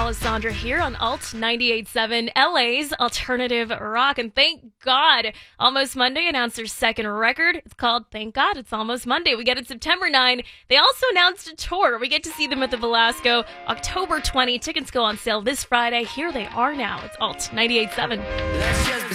Alessandra here on Alt 98.7, LA's alternative rock. And thank God, Almost Monday announced their second record. It's called Thank God It's Almost Monday. We get it September 9. They also announced a tour. We get to see them at the Velasco October 20. Tickets go on sale this Friday. Here they are now. It's Alt 98.7.